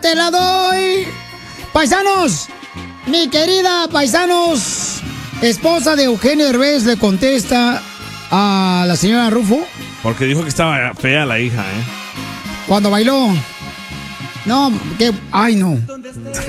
Te la doy. Paisanos, mi querida paisanos, esposa de Eugenio Derbez le contesta a la señora Rufo. Porque dijo que estaba fea la hija, ¿eh? Cuando bailó. No, que... Ay, no.